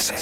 Ez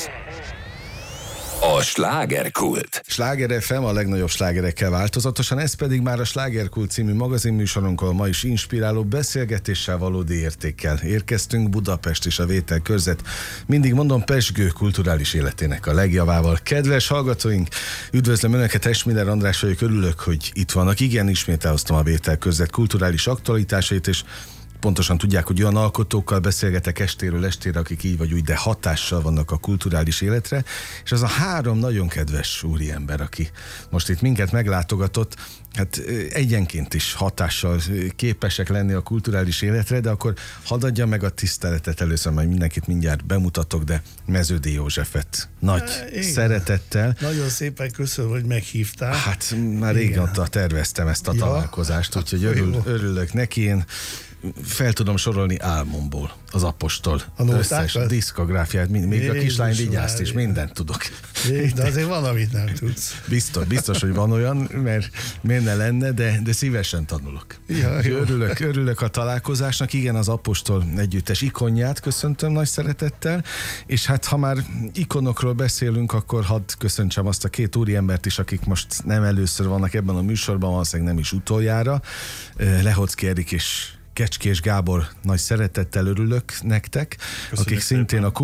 a Slágerkult. Sláger FM a legnagyobb slágerekkel változatosan, ez pedig már a Slágerkult című magazinműsorunkkal ma is inspiráló beszélgetéssel, valódi értékkel érkeztünk Budapest és a Vételkörzet. Mindig mondom, pezsgő kulturális életének a legjavával. Kedves hallgatóink, üdvözlöm Önöket, Esmiller András vagyok, örülök, hogy itt vannak. Igen, ismét elhoztam a Vételkörzet kulturális aktualitásait, és pontosan tudják, hogy olyan alkotókkal beszélgetek estéről estére, akik így vagy úgy, de hatással vannak a kulturális életre, és az a három nagyon kedves úriember, aki most itt minket meglátogatott, hát egyenként is hatással képesek lenni a kulturális életre, de akkor hadd adjam meg a tiszteletet először, majd mindenkit mindjárt bemutatok, de Meződi Józsefet nagy szeretettel. Nagyon szépen köszönöm, hogy meghívtál. Hát már régóta terveztem ezt a találkozást, úgyhogy örülök neki. Én fel tudom sorolni álmomból az Apostol összes diszkográfiát, még a kislány vigyázt is, mindent tudok. De azért van, amit nem tudsz. Biztos, hogy van olyan, mert miért ne lenne, de szívesen tanulok. Ja, örülök a találkozásnak. Igen, az Apostol együttes ikonját köszöntöm nagy szeretettel, és hát ha már ikonokról beszélünk, akkor hadd köszöntsem azt a két úriembert is, akik most nem először vannak ebben a műsorban, valószínűleg nem is utoljára. Lehocki Erik és Kecskés Gábor, nagy szeretettel örülök nektek, akik szintén a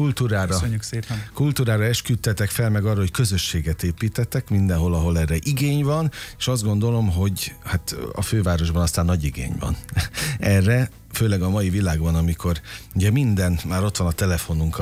kultúrára esküdtetek fel, meg arra, hogy közösséget építettek mindenhol, ahol erre igény van, és azt gondolom, hogy hát a fővárosban aztán nagy igény van erre, főleg a mai világban, amikor ugye minden, már ott van a telefonunk,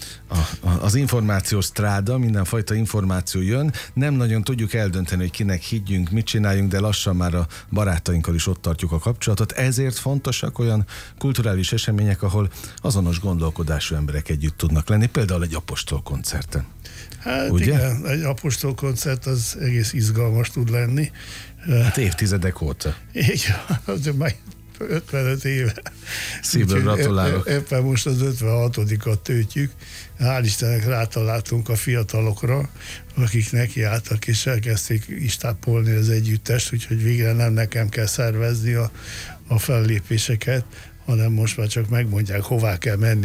az információs stráda, mindenfajta információ jön, nem nagyon tudjuk eldönteni, hogy kinek higgyünk, mit csináljunk, de lassan már a barátainkkal is ott tartjuk a kapcsolatot, ezért fontosak olyan kulturális események, ahol azonos gondolkodású emberek együtt tudnak lenni, például egy Apostol koncerten. Hát ugye? Igen, egy Apostol koncert az egész izgalmas tud lenni. Hát évtizedek óta. Így, az már 55 éve. Szívből gratulálok. Éppen most az 56-at töltjük. Hál' Istennek rátaláltunk a fiatalokra, akik nekiálltak és elkezdték istápolni az együttest, úgyhogy végre nem nekem kell szervezni a fellépéseket, hanem most már csak megmondják, hová kell menni.